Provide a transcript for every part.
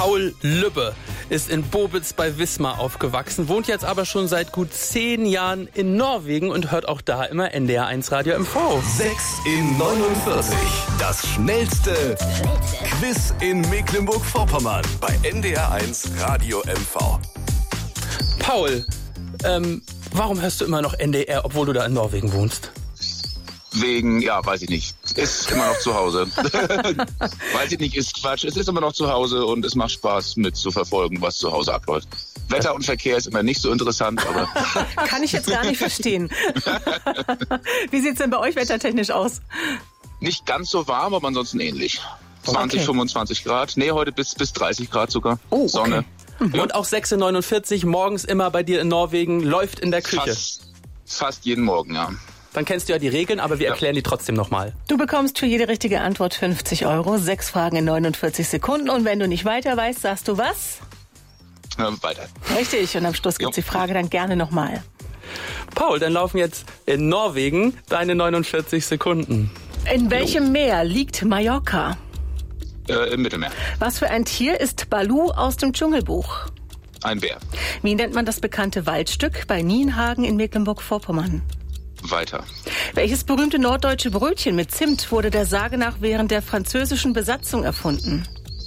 Paul Lübbe ist in Bobitz bei Wismar aufgewachsen, wohnt jetzt aber schon seit gut 10 Jahren in Norwegen und hört auch da immer NDR 1 Radio MV. 6 in 49. Das schnellste Quiz in Mecklenburg-Vorpommern bei NDR 1 Radio MV. Paul, warum hörst du immer noch NDR, obwohl du da in Norwegen wohnst? Wegen, weiß ich nicht. Ist immer noch zu Hause. Weiß ich nicht, ist Quatsch. Es ist immer noch zu Hause und es macht Spaß mit zu verfolgen, was zu Hause abläuft. Wetter und Verkehr ist immer nicht so interessant, aber... Kann ich jetzt gar nicht verstehen. Wie sieht's denn bei euch wettertechnisch aus? Nicht ganz so warm, aber ansonsten ähnlich. 20, 25 Grad. Nee, heute bis 30 Grad sogar. Oh, okay. Sonne. Ja. Und auch 6:49 morgens immer bei dir in Norwegen, läuft in der Küche. Fast jeden Morgen, ja. Dann kennst du ja die Regeln, aber wir erklären die trotzdem nochmal. Du bekommst für jede richtige Antwort 50 €, 6 Fragen in 49 Sekunden. Und wenn du nicht weiter weißt, sagst du was? Weiter. Richtig, und am Schluss gibt's die Frage dann gerne nochmal. Paul, dann laufen jetzt in Norwegen deine 49 Sekunden. In welchem Meer liegt Mallorca? Im Mittelmeer. Was für ein Tier ist Baloo aus dem Dschungelbuch? Ein Bär. Wie nennt man das bekannte Waldstück bei Nienhagen in Mecklenburg-Vorpommern? Weiter. Welches berühmte norddeutsche Brötchen mit Zimt wurde der Sage nach während der französischen Besatzung erfunden?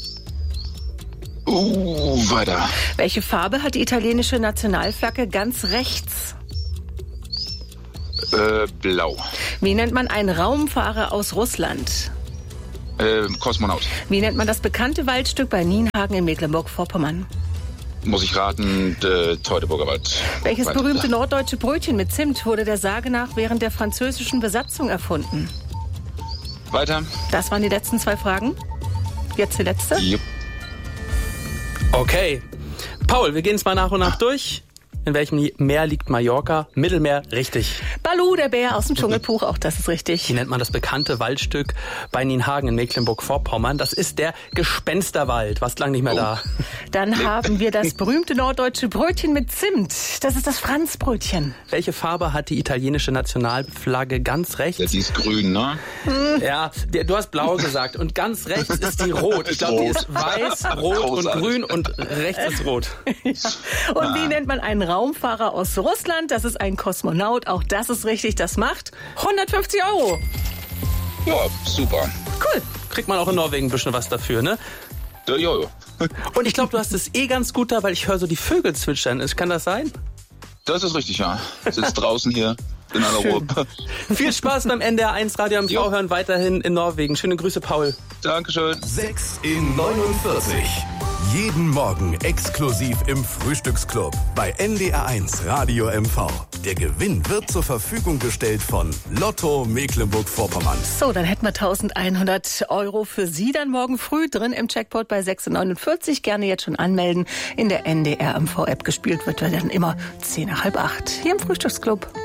Weiter. Welche Farbe hat die italienische Nationalflagge ganz rechts? Blau. Wie nennt man einen Raumfahrer aus Russland? Kosmonaut. Wie nennt man das bekannte Waldstück bei Nienhagen in Mecklenburg-Vorpommern? Muss ich raten, Teutoburger Wald. Welches Weiter. berühmte norddeutsche Brötchen mit Zimt wurde der Sage nach während der französischen Besatzung erfunden? Weiter. Das waren die letzten 2 Fragen. Jetzt die letzte. Jupp. Okay. Paul, wir gehen es mal nach und nach durch. In welchem Meer liegt Mallorca? Mittelmeer, richtig. Baloo, der Bär aus dem Dschungelbuch, auch das ist richtig. Wie nennt man das bekannte Waldstück bei Nienhagen in Mecklenburg-Vorpommern? Das ist der Gespensterwald. Warst lang nicht mehr da. Dann haben wir das berühmte norddeutsche Brötchen mit Zimt. Das ist das Franzbrötchen. Welche Farbe hat die italienische Nationalflagge ganz rechts? Ja, die ist grün, ne? Ja, du hast blau gesagt. Und ganz rechts ist die rot. Ich glaube, die ist weiß, rot und grün und rechts ist rot. Ja. Und wie nennt man einen Raumfahrer aus Russland? Das ist ein Kosmonaut. Auch das ist richtig. Das macht 150 €. Ja, super. Cool. Kriegt man auch in Norwegen ein bisschen was dafür, ne? Ja. Und ich glaube, du hast es ganz gut da, weil ich höre so die Vögel zwitschern. Kann das sein? Das ist richtig, ja. Sitzt draußen hier in aller Ruhe. Viel Spaß beim NDR 1 Radio MV hören weiterhin in Norwegen. Schöne Grüße, Paul. Dankeschön. 6 in 49. Jeden Morgen exklusiv im Frühstücksclub bei NDR 1 Radio MV. Der Gewinn wird zur Verfügung gestellt von Lotto Mecklenburg-Vorpommern. So, dann hätten wir 1.100 € für Sie dann morgen früh drin im Jackpot bei 6:49. Gerne jetzt schon anmelden. In der NDR MV App gespielt wird dann immer 7:50 hier im Frühstücksclub.